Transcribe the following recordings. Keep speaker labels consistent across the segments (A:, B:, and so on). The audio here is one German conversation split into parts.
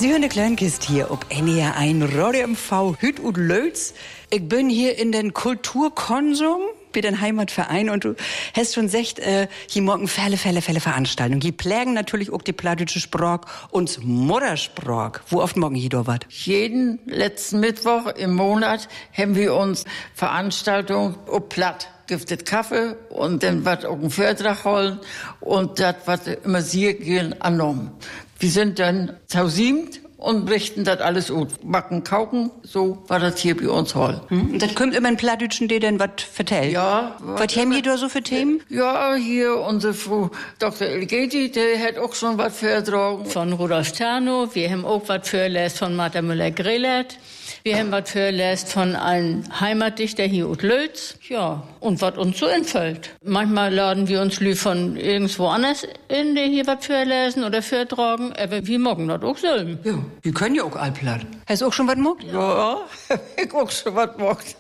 A: Sie hören de Kleinkist hier, ob NR1 Radio MV Hüt und Lötz. Ich bin hier in den Kulturkonsum, bei den Heimatverein, und du hast schon gesagt, hier morgen viele Veranstaltungen. Die plägen natürlich auch die plattdeutsche Sprach und Muttersprach. Wo oft morgen hier da wat?
B: Jeden letzten Mittwoch im Monat haben wir uns Veranstaltungen ob platt. Giftet Kaffee und dann wird auch ein Vortrag holen und das wird immer sehr gern angenommen. Wir sind dann tausend und richten das alles aus. Backen, kauken, so war das hier bei uns Hall.
A: Und das kommt immer in Plattdeutschen, die denn was vertellt?
B: Ja.
A: Was haben die da so für Themen?
B: Ja, hier unsere Frau Dr. Elgeti, der hat auch schon was vorgetragen.
C: Von Rudolf Terno, wir haben auch was vorgelesen von Martha Müller-Grelert. Wir haben was vorgelesen von einem Heimatdichter hier aus Lötz. Ja, und was uns so einfällt. Manchmal laden wir uns von irgendwo anders in, die hier was vorlesen oder vortragen. Aber wir mögen das auch selber.
A: Ja, wir können ja auch allplatt. Hast du auch schon was gemacht?
B: Ja, ich auch schon was gemacht.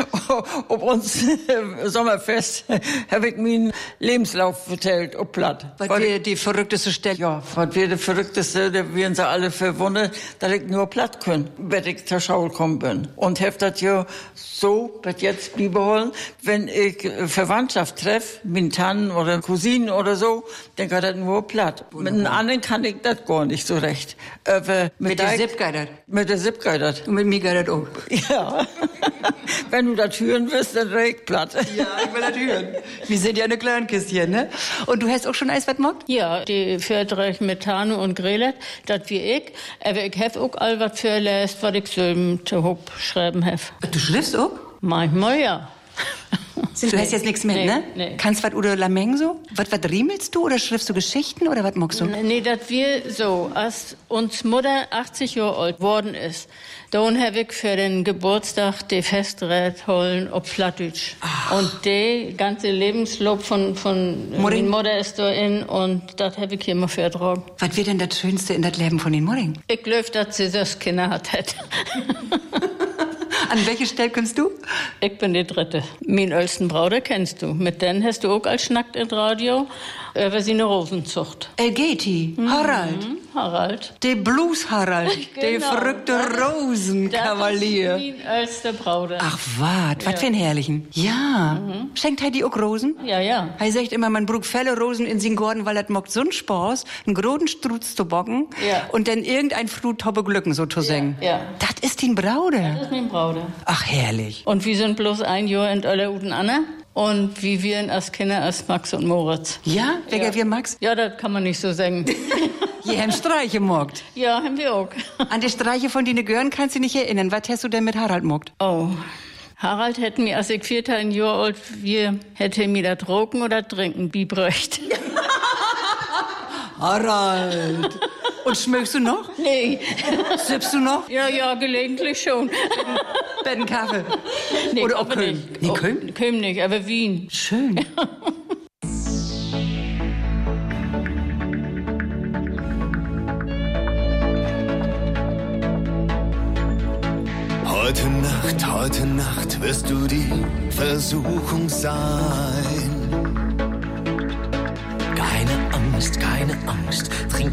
B: Ob uns Sommerfest habe ich meinen Lebenslauf vertellt, ob platt.
A: Was wäre die verrückteste Stelle?
B: Ja, was wäre die verrückteste, da wären sie alle verwundert, dass ich nur platt kann, wenn ich zur Schau gekommen bin. Und hab das ja so, was jetzt beibehalten, wenn ich Verwandtschaft treffe, mit Tannen oder Cousinen oder so, dann kann das nur platt. Wunderbar. Mit einem anderen kann ich das gar nicht so recht. Aber
A: mit der Sipp geht das?
B: Mit der Sipp geht das.
A: Und mit mir geht das auch?
B: Ja. Wenn du das hören willst, dann regt platt.
A: Ja, ich will das hören. Wir sind ja eine Kleinkiste hier, ne? Und du hast auch schon eins was gemacht?
C: Ja, die Vorträge mit Tano und Grelert, das wie ich. Aber ich hab auch all was vorgelesen, was ich so zu Hub schreiben hab.
A: Du schriftst auch?
C: Manchmal ja.
A: Du hast jetzt nichts mit,
C: nee,
A: ne?
C: Nee.
A: Kannst was Udo Lameng so? Was riemelst du oder schriftst du Geschichten oder was magst du?
C: Nee, das wir so, als uns Mutter 80 Jahre alt worden ist, dann hab ich für den Geburtstag die Festred holen auf Plattdeutsch. Und die ganze Lebenslauf von meiner Mutter ist da in und das hab ich hier mal vorgetragen.
A: Was wird denn das Schönste in das Leben von den Muttern?
C: Ich glaube, dass sie das Kinder hat.
A: An welche Stelle kommst du?
C: Ich bin die dritte. Mein ältesten Bruder kennst du. Mit denen hast du auch als Schnackt im Radio über seine Rosenzucht.
A: Elgeti, Harald.
C: Harald.
A: Der Blues-Harald,
C: Genau.
A: der verrückte Rosenkavalier.
C: Das ist mein ältester Bruder.
A: Ach, was für ein herrlichen. Ja. Schenkt er die auch Rosen?
C: Ja, ja.
A: Er sagt immer, man braucht viele Rosen in sin Gorden, weil das macht so einen Spaß, einen großen Strutz zu bocken und dann irgendein Frut hoppe Glücken so zu singen.
C: Ja.
A: Das ist dein Bruder.
C: Das ist mein Bruder.
A: Ach, herrlich.
C: Und wir sind bloß ein Jahr in aller Uten Anna. Und wie wir als Kinder als Max und Moritz.
A: Ja? Wer wir Max?
C: Ja, das kann man nicht so sagen.
A: Ihr habt Streiche mockt.
C: Ja, haben wir auch.
A: An die Streiche von denen Gören kannst du dich nicht erinnern. Was hast du denn mit Harald mockt?
C: Oh. Harald hätte mir, als ich 14 Jahre alt war, hätte mir das Roken oder Trinken beibracht.
A: Harald. Und schmögst du noch?
C: Nee.
A: Sippst du noch?
C: Ja, gelegentlich schon.
A: Betten Kaffee.
C: Nee,
A: oder auch Köln?
C: Nicht.
A: Nee, Köln?
C: Köln nicht, aber Wien.
A: Schön.
D: Heute Nacht wirst du die Versuchung sein. Keine Angst, trink